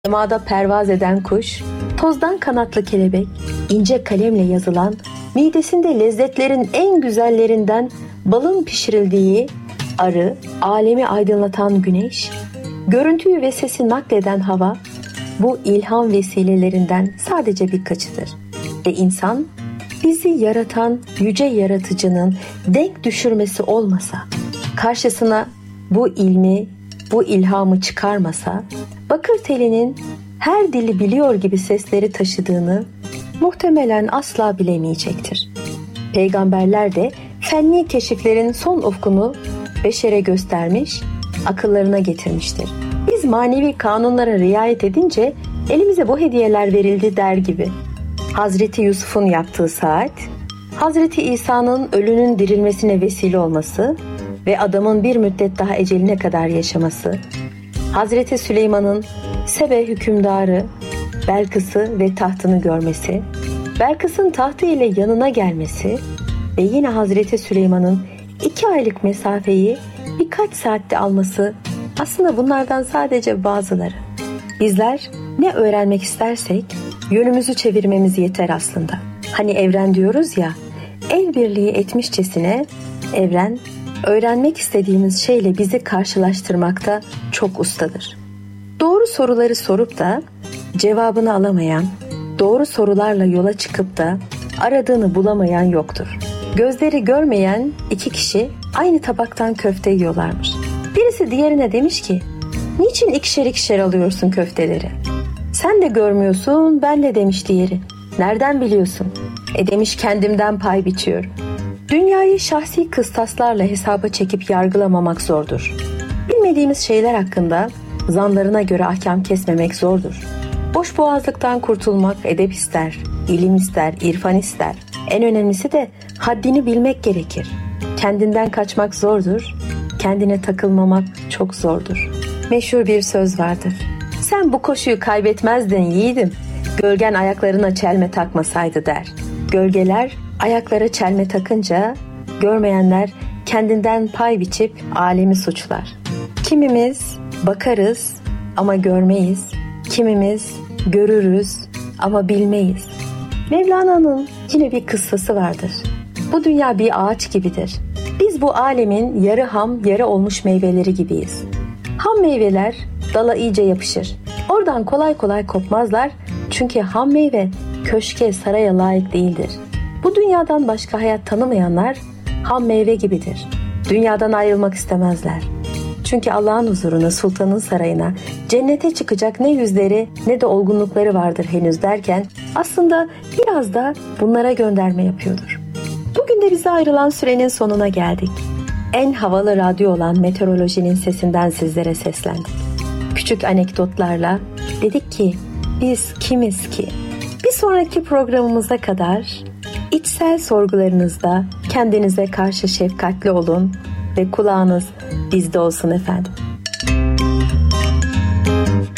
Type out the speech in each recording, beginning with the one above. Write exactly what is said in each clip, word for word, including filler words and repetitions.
semada pervaz eden kuş, tozdan kanatlı kelebek, ince kalemle yazılan, midesinde lezzetlerin en güzellerinden balın pişirildiği arı, alemi aydınlatan güneş, görüntüyü ve sesi nakleden hava, bu ilham vesilelerinden sadece birkaçıdır. Ve insan, bizi yaratan yüce yaratıcının denk düşürmesi olmasa, karşısına bu ilmi, bu ilhamı çıkarmasa, bakır telinin her dili biliyor gibi sesleri taşıdığını muhtemelen asla bilemeyecektir. Peygamberler de fenni keşiflerin son ufkunu beşere göstermiş, akıllarına getirmiştir. Biz manevi kanunlara riayet edince elimize bu hediyeler verildi der gibi. Hazreti Yusuf'un yaptığı saat, Hazreti İsa'nın ölünün dirilmesine vesile olması ve adamın bir müddet daha eceline kadar yaşaması, Hazreti Süleyman'ın Sebe hükümdarı Belkıs'ı ve tahtını görmesi, Belkıs'ın tahtı ile yanına gelmesi ve yine Hazreti Süleyman'ın iki aylık mesafeyi birkaç saatte alması aslında bunlardan sadece bazıları. Bizler ne öğrenmek istersek yönümüzü çevirmemiz yeter aslında. Hani evren diyoruz ya, el birliği etmişçesine evren öğrenmek istediğimiz şeyle bizi karşılaştırmakta çok ustadır. Doğru soruları sorup da cevabını alamayan, doğru sorularla yola çıkıp da aradığını bulamayan yoktur. Gözleri görmeyen iki kişi aynı tabaktan köfte yiyorlarmış. Birisi diğerine demiş ki, niçin ikişer ikişer alıyorsun köfteleri? Sen de görmüyorsun, ben de demiş diğeri. Nereden biliyorsun? E demiş, kendimden pay biçiyorum. Dünyayı şahsi kıstaslarla hesaba çekip yargılamamak zordur. Bilmediğimiz şeyler hakkında zanlarına göre ahkam kesmemek zordur. Boş boğazlıktan kurtulmak edep ister, ilim ister, irfan ister. En önemlisi de haddini bilmek gerekir. Kendinden kaçmak zordur, kendine takılmamak çok zordur. Meşhur bir söz vardır. Sen bu koşuyu kaybetmezdin yiğidim, gölgen ayaklarına çelme takmasaydı der. Gölgeler ayaklara çelme takınca görmeyenler kendinden pay biçip alemi suçlar. Kimimiz bakarız ama görmeyiz, kimimiz görürüz ama bilmeyiz. Mevlana'nın yine bir kıssası vardır. Bu dünya bir ağaç gibidir. Biz bu alemin yarı ham, yarı olmuş meyveleri gibiyiz. Ham meyveler dala iyice yapışır. Oradan kolay kolay kopmazlar. Çünkü ham meyve köşke, saraya layık değildir. Bu dünyadan başka hayat tanımayanlar ham meyve gibidir. Dünyadan ayrılmak istemezler. Çünkü Allah'ın huzuruna, sultanın sarayına, cennete çıkacak ne yüzleri ne de olgunlukları vardır henüz derken aslında biraz da bunlara gönderme yapıyordur. Bugün de bize ayrılan sürenin sonuna geldik. En havalı radyo olan Meteoroloji'nin sesinden sizlere seslendik. Küçük anekdotlarla dedik ki biz kimiz ki? Bir sonraki programımıza kadar içsel sorgularınızda kendinize karşı şefkatli olun ve kulağınız bizde olsun efendim.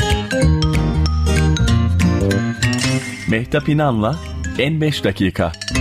Mehtap İnan'la En beş Dakika.